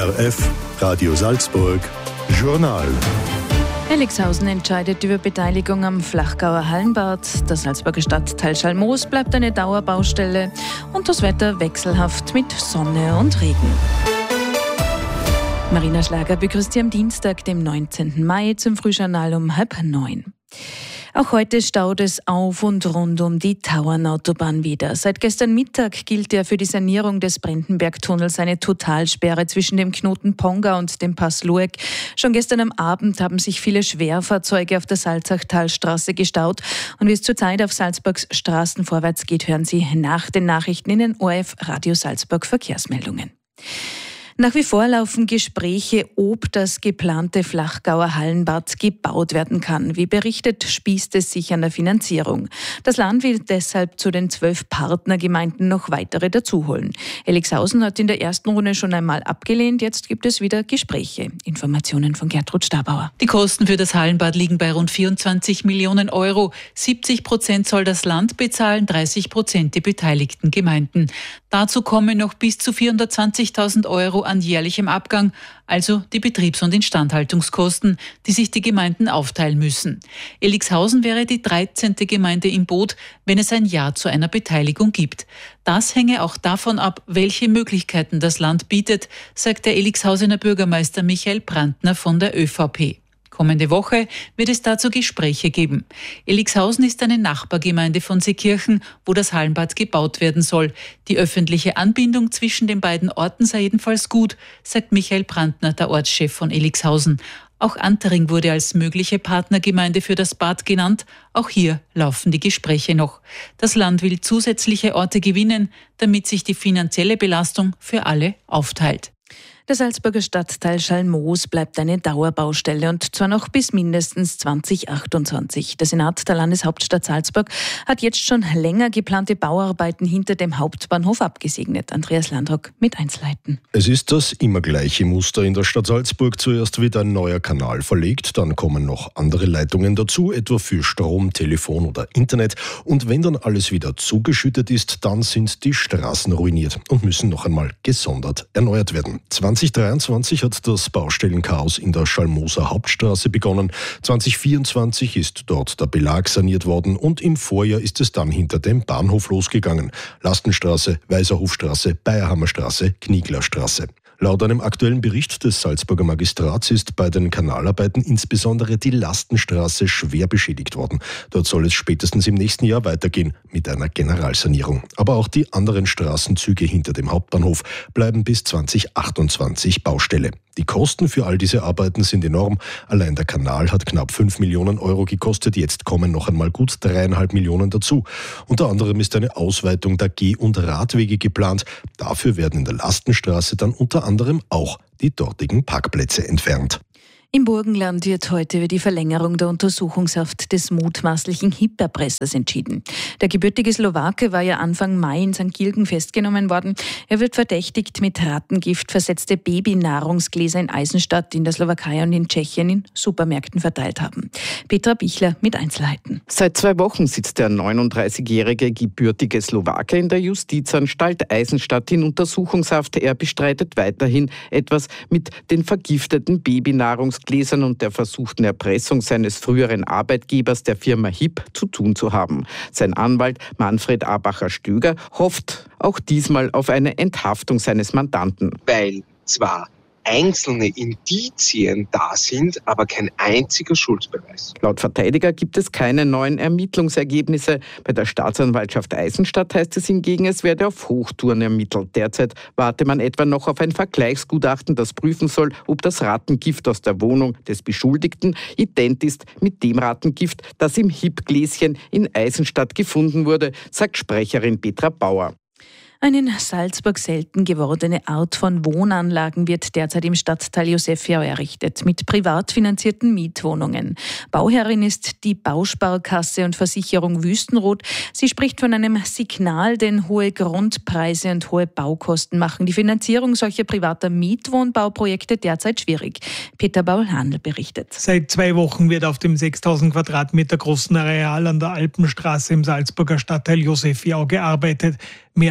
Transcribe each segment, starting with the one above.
ORF Radio Salzburg Journal. Elixhausen entscheidet über Beteiligung am Flachgauer Hallenbad. Der Salzburger Stadtteil Schalmoos bleibt eine Dauerbaustelle und das Wetter wechselhaft mit Sonne und Regen. Marina Schlager begrüßt Sie am Dienstag, dem 19. Mai, zum Frühjournal um 8:30. Auch heute staut es auf und rund um die Tauernautobahn wieder. Seit gestern Mittag gilt ja für die Sanierung des Brendenbergtunnels eine Totalsperre zwischen dem Knoten Ponga und dem Pass Lueck. Schon gestern am Abend haben sich viele Schwerfahrzeuge auf der Salzachtalstraße gestaut. Und wie es zurzeit auf Salzburgs Straßen vorwärts geht, hören Sie nach den Nachrichten in den ORF Radio Salzburg Verkehrsmeldungen. Nach wie vor laufen Gespräche, ob das geplante Flachgauer Hallenbad gebaut werden kann. Wie berichtet, spießt es sich an der Finanzierung. Das Land will deshalb zu den 12 Partnergemeinden noch weitere dazuholen. Elixhausen hat in der ersten Runde schon einmal abgelehnt, jetzt gibt es wieder Gespräche. Informationen von Gertrud Stabauer. Die Kosten für das Hallenbad liegen bei rund 24 Millionen Euro. 70% soll das Land bezahlen, 30% die beteiligten Gemeinden. Dazu kommen noch bis zu 420.000 Euro an jährlichem Abgang, also die Betriebs- und Instandhaltungskosten, die sich die Gemeinden aufteilen müssen. Elixhausen wäre die 13. Gemeinde im Boot, wenn es ein Ja zu einer Beteiligung gibt. Das hänge auch davon ab, welche Möglichkeiten das Land bietet, sagt der Elixhausener Bürgermeister Michael Brandner von der ÖVP. Kommende Woche wird es dazu Gespräche geben. Elixhausen ist eine Nachbargemeinde von Seekirchen, wo das Hallenbad gebaut werden soll. Die öffentliche Anbindung zwischen den beiden Orten sei jedenfalls gut, sagt Michael Brandner, der Ortschef von Elixhausen. Auch Antering wurde als mögliche Partnergemeinde für das Bad genannt. Auch hier laufen die Gespräche noch. Das Land will zusätzliche Orte gewinnen, damit sich die finanzielle Belastung für alle aufteilt. Der Salzburger Stadtteil Schalmoos bleibt eine Dauerbaustelle und zwar noch bis mindestens 2028. Der Senat der Landeshauptstadt Salzburg hat jetzt schon länger geplante Bauarbeiten hinter dem Hauptbahnhof abgesegnet. Andreas Landrock mit Einzelheiten. Es ist das immer gleiche Muster in der Stadt Salzburg. Zuerst wird ein neuer Kanal verlegt, dann kommen noch andere Leitungen dazu, etwa für Strom, Telefon oder Internet. Und wenn dann alles wieder zugeschüttet ist, dann sind die Straßen ruiniert und müssen noch einmal gesondert erneuert werden. 2023 hat das Baustellenchaos in der Schalmooser Hauptstraße begonnen. 2024 ist dort der Belag saniert worden und im Vorjahr ist es dann hinter dem Bahnhof losgegangen. Lastenstraße, Weiserhofstraße, Bayerhammerstraße, Knieglerstraße. Laut einem aktuellen Bericht des Salzburger Magistrats ist bei den Kanalarbeiten insbesondere die Lastenstraße schwer beschädigt worden. Dort soll es spätestens im nächsten Jahr weitergehen mit einer Generalsanierung. Aber auch die anderen Straßenzüge hinter dem Hauptbahnhof bleiben bis 2028 Baustelle. Die Kosten für all diese Arbeiten sind enorm. Allein der Kanal hat knapp 5 Millionen Euro gekostet. Jetzt kommen noch einmal gut 3,5 Millionen dazu. Unter anderem ist eine Ausweitung der Geh- und Radwege geplant. Dafür werden in der Lastenstraße dann unter anderem auch die dortigen Parkplätze entfernt. Im Burgenland wird heute über die Verlängerung der Untersuchungshaft des mutmaßlichen HIP-Erpressers entschieden. Der gebürtige Slowake war ja Anfang Mai in St. Gilgen festgenommen worden. Er wird verdächtigt, mit Rattengift versetzte Babynahrungsgläser in Eisenstadt, in der Slowakei und in Tschechien in Supermärkten verteilt haben. Petra Bichler mit Einzelheiten. Seit 2 Wochen sitzt der 39-jährige gebürtige Slowake in der Justizanstalt Eisenstadt in Untersuchungshaft. Er bestreitet weiterhin, etwas mit den vergifteten Babynahrungsgläsern und der versuchten Erpressung seines früheren Arbeitgebers, der Firma HIP, zu tun zu haben. Sein Anwalt Manfred Abacher-Stöger hofft auch diesmal auf eine Enthaftung seines Mandanten. Weil zwar einzelne Indizien da sind, aber kein einziger Schuldbeweis. Laut Verteidiger gibt es keine neuen Ermittlungsergebnisse. Bei der Staatsanwaltschaft Eisenstadt heißt es hingegen, es werde auf Hochtouren ermittelt. Derzeit warte man etwa noch auf ein Vergleichsgutachten, das prüfen soll, ob das Rattengift aus der Wohnung des Beschuldigten ident ist mit dem Rattengift, das im HIP-Gläschen in Eisenstadt gefunden wurde, sagt Sprecherin Petra Bauer. Eine in Salzburg selten gewordene Art von Wohnanlagen wird derzeit im Stadtteil Josefia errichtet, mit privat finanzierten Mietwohnungen. Bauherrin ist die Bausparkasse und Versicherung Wüstenrot. Sie spricht von einem Signal, denn hohe Grundpreise und hohe Baukosten machen die Finanzierung solcher privater Mietwohnbauprojekte derzeit schwierig. Peter Baul-Handel berichtet. Seit 2 Wochen wird auf dem 6000 Quadratmeter großen Areal an der Alpenstraße im Salzburger Stadtteil Josefia gearbeitet. Mehr als 70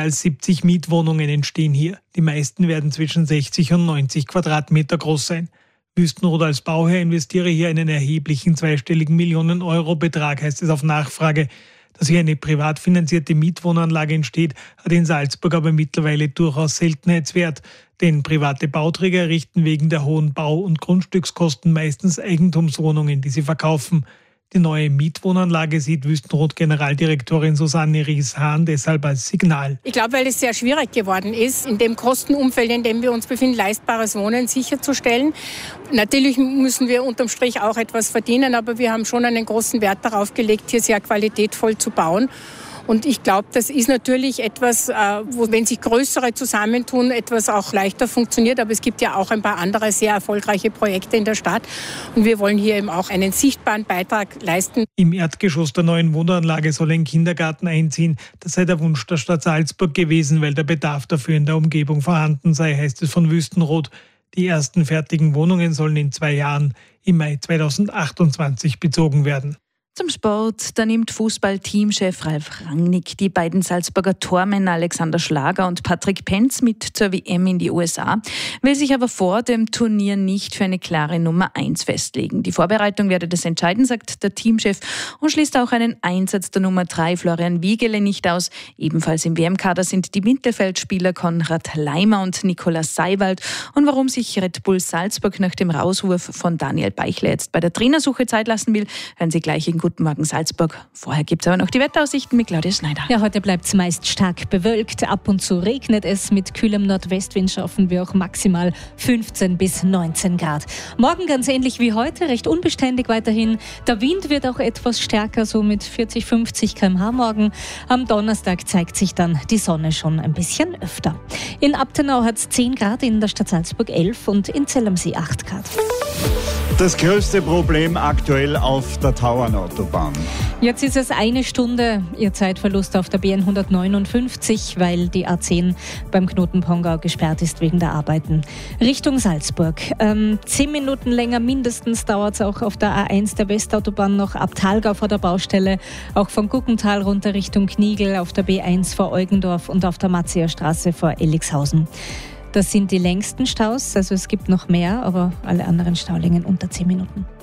70 Mietwohnungen entstehen hier. Die meisten werden zwischen 60 und 90 Quadratmeter groß sein. Wüstenrot als Bauherr investiere hier einen erheblichen zweistelligen Millionen-Euro-Betrag, heißt es auf Nachfrage. Dass hier eine privat finanzierte Mietwohnanlage entsteht, hat in Salzburg aber mittlerweile durchaus Seltenheitswert. Denn private Bauträger errichten wegen der hohen Bau- und Grundstückskosten meistens Eigentumswohnungen, die sie verkaufen. Die neue Mietwohnanlage sieht Wüstenrot-Generaldirektorin Susanne Ries-Hahn deshalb als Signal. Ich glaube, weil es sehr schwierig geworden ist, in dem Kostenumfeld, in dem wir uns befinden, leistbares Wohnen sicherzustellen. Natürlich müssen wir unterm Strich auch etwas verdienen, aber wir haben schon einen großen Wert darauf gelegt, hier sehr qualitätvoll zu bauen. Und ich glaube, das ist natürlich etwas, wo, wenn sich Größere zusammentun, etwas auch leichter funktioniert. Aber es gibt ja auch ein paar andere sehr erfolgreiche Projekte in der Stadt. Und wir wollen hier eben auch einen sichtbaren Beitrag leisten. Im Erdgeschoss der neuen Wohnanlage soll ein Kindergarten einziehen. Das sei der Wunsch der Stadt Salzburg gewesen, weil der Bedarf dafür in der Umgebung vorhanden sei, heißt es von Wüstenrot. Die ersten fertigen Wohnungen sollen in 2 Jahren im Mai 2028 bezogen werden. Zum Sport, da nimmt Fußball-Teamchef Ralf Rangnick die beiden Salzburger Tormänner Alexander Schlager und Patrick Penz mit zur WM in die USA, will sich aber vor dem Turnier nicht für eine klare Nummer 1 festlegen. Die Vorbereitung werde das entscheiden, sagt der Teamchef und schließt auch einen Einsatz der Nummer 3 Florian Wiegele nicht aus. Ebenfalls im WM-Kader sind die Mittelfeldspieler Konrad Leimer und Nikolaus Seiwald. Und warum sich Red Bull Salzburg nach dem Rauswurf von Daniel Beichler jetzt bei der Trainersuche Zeit lassen will, hören Sie gleich in Guten Morgen Salzburg. Vorher gibt es aber noch die Wetteraussichten mit Claudia Schneider. Ja, heute bleibt es meist stark bewölkt. Ab und zu regnet es. Mit kühlem Nordwestwind schaffen wir auch maximal 15 bis 19 Grad. Morgen ganz ähnlich wie heute, recht unbeständig weiterhin. Der Wind wird auch etwas stärker, so mit 40, 50 km/h morgen. Am Donnerstag zeigt sich dann die Sonne schon ein bisschen öfter. In Abtenau hat es 10 Grad, in der Stadt Salzburg 11 und in Zell am See 8 Grad. Das größte Problem aktuell auf der Tauernautobahn. Jetzt ist es 1 Stunde, Ihr Zeitverlust auf der BN 159, weil die A10 beim Knoten Pongau gesperrt ist wegen der Arbeiten. Richtung Salzburg. 10 Minuten länger mindestens dauert es auch auf der A1 der Westautobahn noch ab Thalgau vor der Baustelle. Auch von Guggental runter Richtung Knigl, auf der B1 vor Eugendorf und auf der Matzieher Straße vor Ellixhausen. Das sind die längsten Staus, also es gibt noch mehr, aber alle anderen Staulängen unter 10 Minuten.